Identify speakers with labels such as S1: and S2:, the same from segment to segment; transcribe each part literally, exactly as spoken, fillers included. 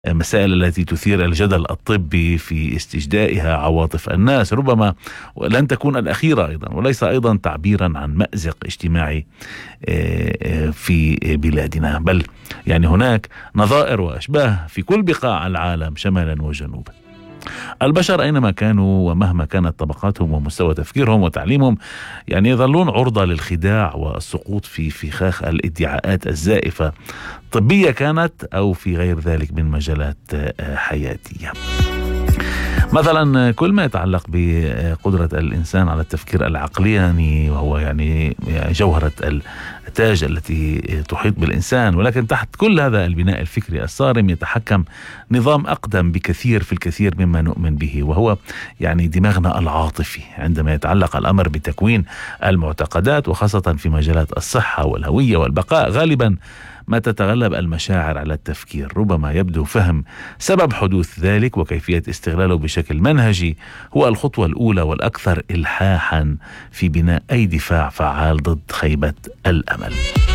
S1: المسائل التي تثير الجدل الطبي في استجدائها عواطف الناس، ربما لن تكون الأخيرة أيضا، وليس أيضا تعبيرا عن مأزق اجتماعي في بلادنا، بل يعني هناك نظائر وأشباه في كل بقاع العالم شمالا وجنوبا. البشر أينما كانوا ومهما كانت طبقاتهم ومستوى تفكيرهم وتعليمهم يعني يظلون عرضة للخداع والسقوط في فخاخ الادعاءات الزائفة، طبية كانت أو في غير ذلك من مجالات حياتية. مثلا كل ما يتعلق بقدرة الإنسان على التفكير العقلاني، وهو يعني جوهرة التاج التي تحيط بالإنسان، ولكن تحت كل هذا البناء الفكري الصارم يتحكم نظام أقدم بكثير في الكثير مما نؤمن به، وهو يعني دماغنا العاطفي. عندما يتعلق الأمر بتكوين المعتقدات وخاصة في مجالات الصحة والهوية والبقاء، غالبا ما تتغلب المشاعر على التفكير. ربما يبدو فهم سبب حدوث ذلك وكيفية استغلاله بشكل منهجي هو الخطوة الأولى والأكثر إلحاحا في بناء أي دفاع فعال ضد خيبة الأمل.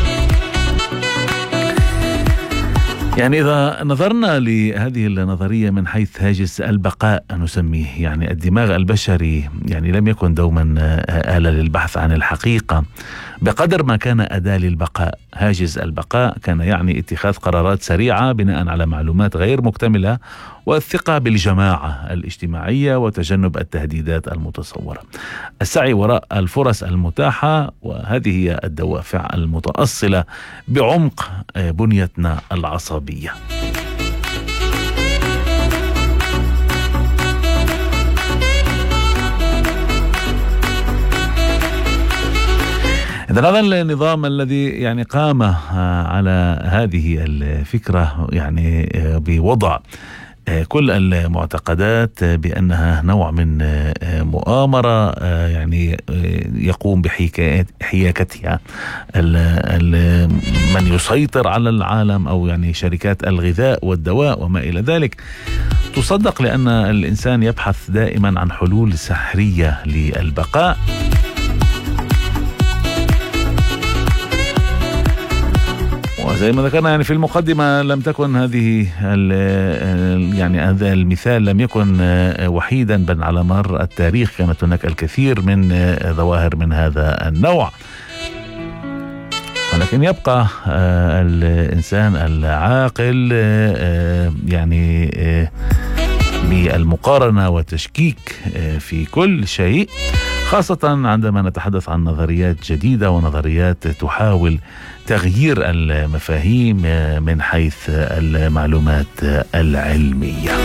S1: يعني إذا نظرنا لهذه النظرية من حيث هاجس البقاء نسميه، يعني الدماغ البشري يعني لم يكن دوما آلة للبحث عن الحقيقة بقدر ما كان أداة للبقاء. هاجس البقاء كان يعني اتخاذ قرارات سريعة بناء على معلومات غير مكتملة، والثقة بالجماعة الاجتماعية، وتجنب التهديدات المتصورة، السعي وراء الفرص المتاحة، وهذه هي الدوافع المتأصلة بعمق بنيتنا العصبية. إذن هذا النظام الذي يعني قام على هذه الفكرة يعني بوضع كل المعتقدات بأنها نوع من مؤامرة يعني يقوم بحياكتها من يسيطر على العالم، أو يعني شركات الغذاء والدواء وما إلى ذلك، تصدق لأن الإنسان يبحث دائما عن حلول سحرية للبقاء. وزي ما ذكرنا يعني في المقدمة، لم تكن هذه يعني هذا المثال لم يكن وحيدا، بل على مر التاريخ كانت هناك الكثير من ظواهر من هذا النوع. ولكن يبقى الإنسان العاقل يعني بالمقارنة والتشكيك في كل شيء، خاصة عندما نتحدث عن نظريات جديدة ونظريات تحاول تغيير المفاهيم من حيث المعلومات العلمية.